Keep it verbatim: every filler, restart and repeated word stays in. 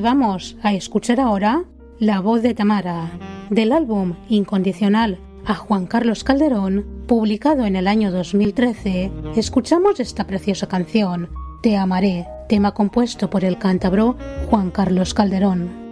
vamos a escuchar ahora La voz de Tamara, del álbum Incondicional a Juan Carlos Calderón, publicado en el año dos mil trece. Escuchamos esta preciosa canción, Te amaré, tema compuesto por el cántabro Juan Carlos Calderón.